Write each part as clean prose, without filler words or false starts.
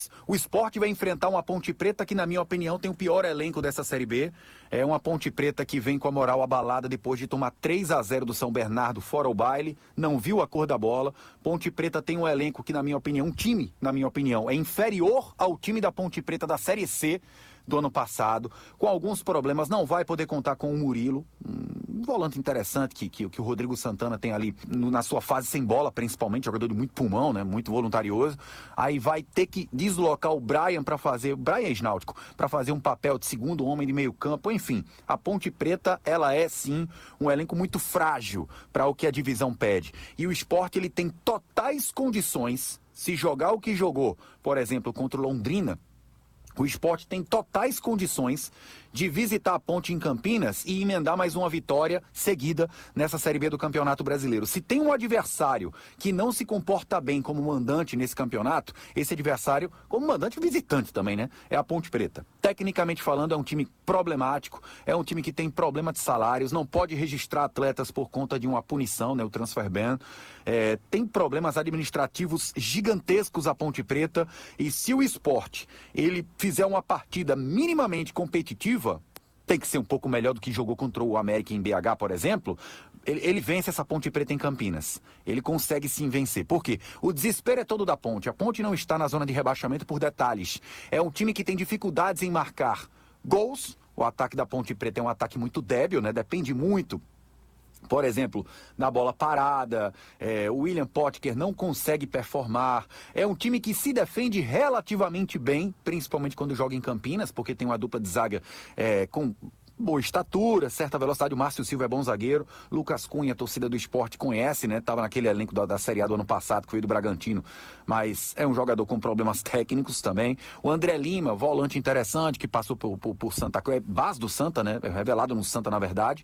O Sport vai enfrentar uma Ponte Preta que, na minha opinião, tem o pior elenco dessa Série B. É uma Ponte Preta que vem com a moral abalada depois de tomar 3-0 do São Bernardo fora o baile, não viu a cor da bola. Ponte Preta tem um elenco que, na minha opinião, um time, na minha opinião, é inferior ao time da Ponte Preta da Série C do ano passado, com alguns problemas, não vai poder contar com o Murilo, um volante interessante que o Rodrigo Santana tem ali na sua fase sem bola, principalmente, jogador de muito pulmão, né, muito voluntarioso. Aí vai ter que deslocar o Brian Snáutico, para fazer um papel de segundo homem de meio campo. Enfim, a Ponte Preta, ela é sim um elenco muito frágil para o que a divisão pede. E o Sport, ele tem totais condições, se jogar o que jogou, por exemplo, contra o Londrina, o Sport tem totais condições de visitar a Ponte em Campinas e emendar mais uma vitória seguida nessa Série B do Campeonato Brasileiro. Se tem um adversário que não se comporta bem como mandante nesse campeonato, esse adversário, como mandante visitante também, né? É a Ponte Preta. Tecnicamente falando, é um time problemático, é um time que tem problema de salários, não pode registrar atletas por conta de uma punição, né? O transfer ban. Tem problemas administrativos gigantescos a Ponte Preta, e se o Sport, ele fizer uma partida minimamente competitiva, tem que ser um pouco melhor do que jogou contra o América em BH, por exemplo, ele vence essa Ponte Preta em Campinas. Ele consegue sim vencer. Por quê? O desespero é todo da Ponte. A Ponte não está na zona de rebaixamento por detalhes. É um time que tem dificuldades em marcar gols. O ataque da Ponte Preta é um ataque muito débil, né? Depende muito, por exemplo, na bola parada, o William Potker não consegue performar. É um time que se defende relativamente bem, principalmente quando joga em Campinas, porque tem uma dupla de zaga com boa estatura, certa velocidade. O Márcio Silva é bom zagueiro. Lucas Cunha, a torcida do Sport conhece, né? Tava naquele elenco da Série A do ano passado, que veio do Bragantino, mas é um jogador com problemas técnicos também. O André Lima, volante interessante, que passou por Santa Cruz, é base do Santa, né? É revelado no Santa, na verdade.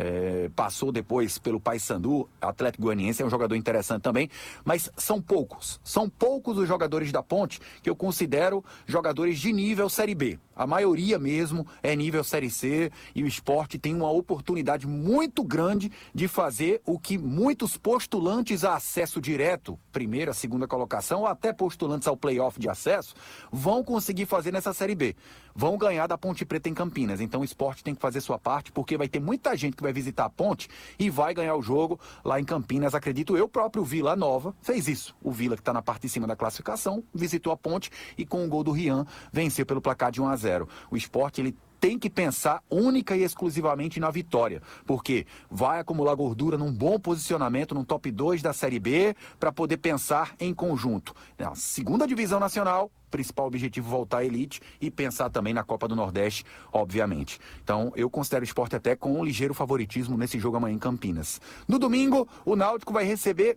Passou depois pelo Paysandu, Atlético Goianiense, é um jogador interessante também, mas são poucos os jogadores da Ponte que eu considero jogadores de nível Série B. A maioria mesmo é nível Série C, e o Sport tem uma oportunidade muito grande de fazer o que muitos postulantes a acesso direto, primeira, segunda colocação, ou até postulantes ao play-off de acesso, vão conseguir fazer nessa Série B. Vão ganhar da Ponte Preta em Campinas. Então o Sport tem que fazer sua parte, porque vai ter muita gente que vai visitar a Ponte e vai ganhar o jogo lá em Campinas. Acredito eu, próprio Vila Nova fez isso. O Vila, que está na parte de cima da classificação, visitou a Ponte e com o gol do Rian venceu pelo placar de 1-0. O Sport, ele tem que pensar única e exclusivamente na vitória, porque vai acumular gordura num bom posicionamento no top 2 da Série B para poder pensar em conjunto. Na segunda divisão nacional, principal objetivo voltar à elite e pensar também na Copa do Nordeste, obviamente. Então, eu considero o Sport até com um ligeiro favoritismo nesse jogo amanhã em Campinas. No domingo, o Náutico vai receber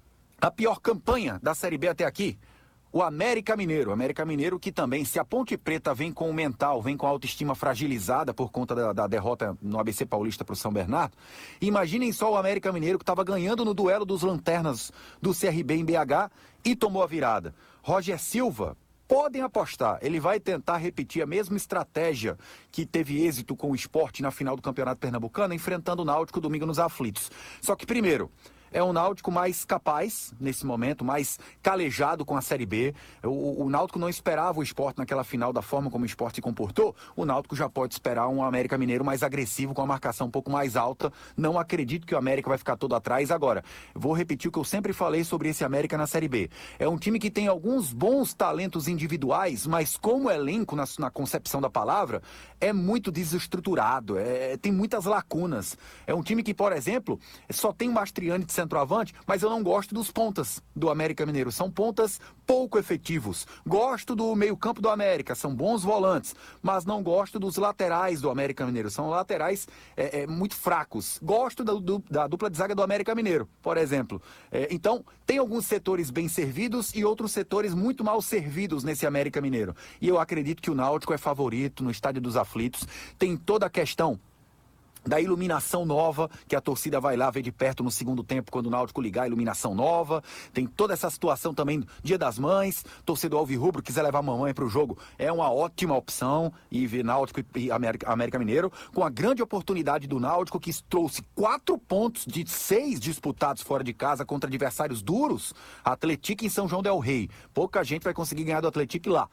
a pior campanha da Série B até aqui, o América Mineiro. América Mineiro que também, se a Ponte Preta vem com o mental, vem com a autoestima fragilizada por conta da derrota no ABC Paulista para o São Bernardo, imaginem só o América Mineiro que estava ganhando no duelo dos lanternas do CRB em BH e tomou a virada. Roger Silva, podem apostar, ele vai tentar repetir a mesma estratégia que teve êxito com o Sport na final do Campeonato Pernambucano, enfrentando o Náutico domingo nos aflitos. Só que primeiro, é um Náutico mais capaz, nesse momento, mais calejado com a Série B. O Náutico não esperava o Sport naquela final da forma como o Sport se comportou. O Náutico já pode esperar um América Mineiro mais agressivo, com a marcação um pouco mais alta. Não acredito que o América vai ficar todo atrás. Agora, vou repetir o que eu sempre falei sobre esse América na Série B. É um time que tem alguns bons talentos individuais, mas como elenco, na concepção da palavra, é muito desestruturado, tem muitas lacunas. É um time que, por exemplo, só tem o Mastriani de centroavante, mas eu não gosto dos pontas do América Mineiro. São pontas pouco efetivos. Gosto do meio-campo do América, são bons volantes, mas não gosto dos laterais do América Mineiro. São laterais muito fracos. Gosto da dupla de zaga do América Mineiro, por exemplo. Então, tem alguns setores bem servidos e outros setores muito mal servidos nesse América Mineiro. E eu acredito que o Náutico é favorito no Estádio dos Aflitos. Tem toda a questão da iluminação nova, que a torcida vai lá ver de perto no segundo tempo, quando o Náutico ligar, iluminação nova. Tem toda essa situação também, Dia das Mães, torcedor alvirrubro, quiser levar a mamãe para o jogo, é uma ótima opção, e ver Náutico e América Mineiro, com a grande oportunidade do Náutico, que trouxe 4 pontos de 6 disputados fora de casa contra adversários duros, Atlético em São João del Rei. Pouca gente vai conseguir ganhar do Atlético lá.